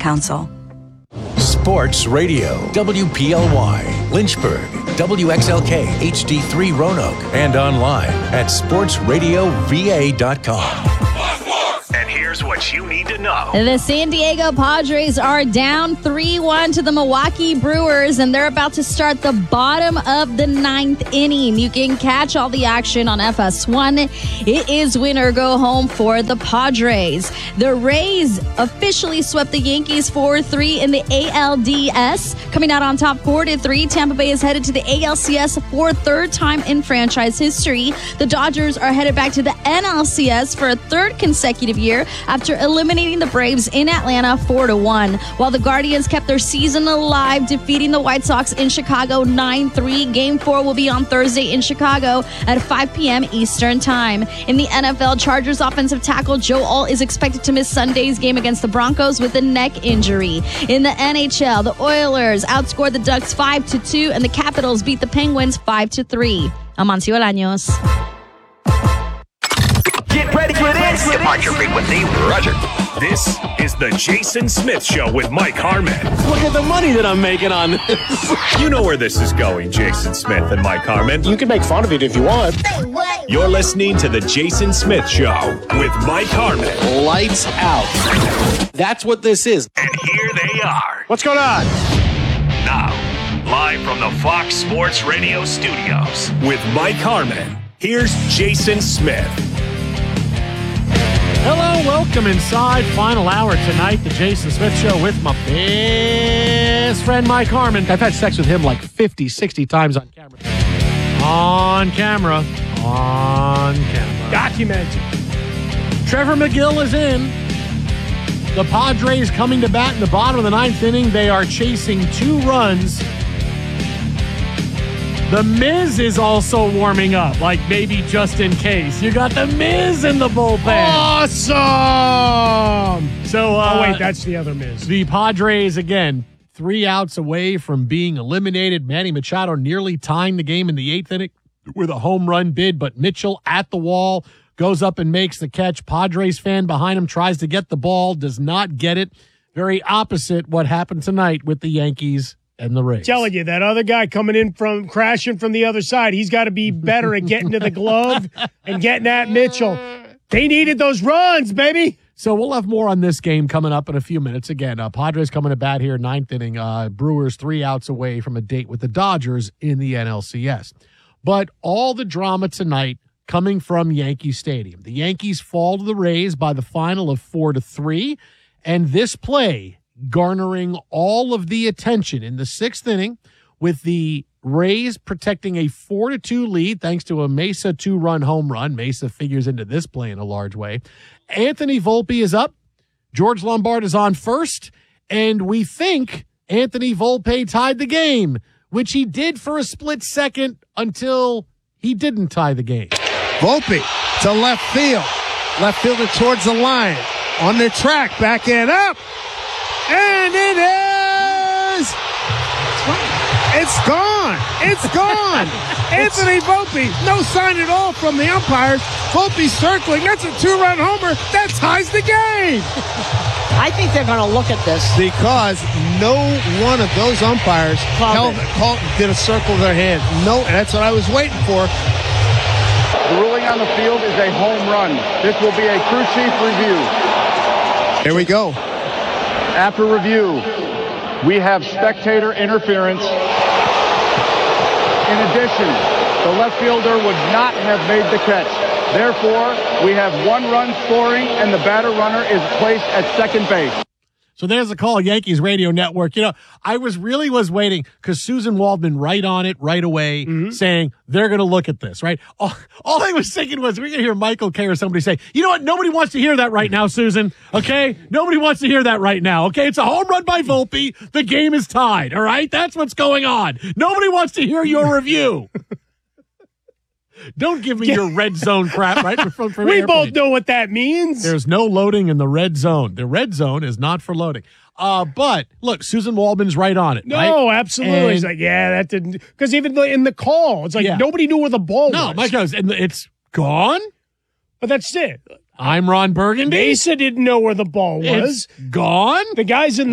Council. Sports Radio, WPLY, Lynchburg, WXLK HD3 Roanoke, and online at sportsradiova.com. And here's what you need to know. The San Diego Padres are down 3-1 to the Milwaukee Brewers, and they're about to start the bottom of the ninth inning. You can catch all the action on FS1. It is win or go home for the Padres. The Rays officially swept the Yankees 4-3 in the ALDS. Coming out on top 4-3, Tampa Bay is headed to the ALCS for a third time in franchise history. The Dodgers are headed back to the NLCS for a third consecutive year after eliminating the Braves in Atlanta 4-1, while the Guardians kept their season alive, defeating the White Sox in Chicago 9-3. Game 4 will be on Thursday in Chicago at 5 p.m. Eastern Time. In the NFL, Chargers offensive tackle Joe Alt is expected to miss Sunday's game against the Broncos with a neck injury. In the NHL, the Oilers outscored the Ducks 5-2, and the Capitals beat the Penguins 5-3. Amancio Olaños. Get ready for this. Departure frequency, Roger. This is the Jason Smith Show with Mike Harmon. Look at the money that I'm making on this. You know where this is going, Jason Smith and Mike Harmon. You can make fun of it if you want. You're listening to the Jason Smith Show with Mike Harmon. Lights out. That's what this is. And here they are. What's going on? Now, live from the Fox Sports Radio studios with Mike Harmon, here's Jason Smith. Hello, welcome inside. Final hour tonight, the Jason Smith Show with my best friend Mike Harmon. I've had sex with him like 50, 60 times on camera. On camera. Documented. Trevor McGill is in. The Padres coming to bat in the bottom of the ninth inning. They are chasing 2 runs. The Miz is also warming up, like maybe just in case. You got the Miz in the bullpen. Awesome! So, wait, that's the other Miz. The Padres, again, 3 outs away from being eliminated. Manny Machado nearly tying the game in the 8th inning with a home run bid, but Mitchell at the wall goes up and makes the catch. Padres fan behind him tries to get the ball, does not get it. Very opposite what happened tonight with the Yankees and the Rays. Telling you, that other guy coming in from crashing from the other side, he's got to be better at getting to the glove and getting at Mitchell. They needed those runs, baby. So we'll have more on this game coming up in a few minutes. Again, Padres coming to bat here, 9th inning. Brewers 3 outs away from a date with the Dodgers in the NLCS. But all the drama tonight coming from Yankee Stadium. The Yankees fall to the Rays by the final of 4-3, and this play garnering all of the attention in the 6th inning with the Rays protecting a 4-2 lead thanks to a Mesa 2-run home run. Mesa figures into this play in a large way. Anthony Volpe is up. George Lombard is on first, and we think Anthony Volpe tied the game, which he did for a split second until he didn't tie the game. Volpe to left field. Left fielder towards the line. On the track, back and up. And it is. It's gone. It's gone. Anthony Volpe, no sign at all from the umpires. Volpe circling. That's a 2-run homer. That ties the game. I think they're going to look at this. Because no one of those umpires did a circle of their hand. No, that's what I was waiting for. The ruling on the field is a home run. This will be a crew chief review. Here we go. After review, we have spectator interference. In addition, the left fielder would not have made the catch. Therefore, we have 1 run scoring, and the batter runner is placed at second base. So there's a call, Yankees Radio Network. You know, I was waiting because Susan Waldman right on it right away saying they're going to look at this, right? All I was thinking was we're going to hear Michael Kay or somebody say, you know what? Nobody wants to hear that right now, Susan. Okay? Nobody wants to hear that right now. Okay? It's a home run by Volpe. The game is tied. All right? That's what's going on. Nobody wants to hear your review. Don't give me your red zone crap, right? From we both know what that means. There's no loading in the red zone. The red zone is not for loading. But look, Susan Waldman's right on it. No, right? absolutely. And He's like, yeah, that didn't. Because even in the call, it's like nobody knew where the ball was. No, Mike goes, and it's gone. But that's it. I'm Ron Burgundy. Mesa didn't know where the ball was. It's gone. The guys in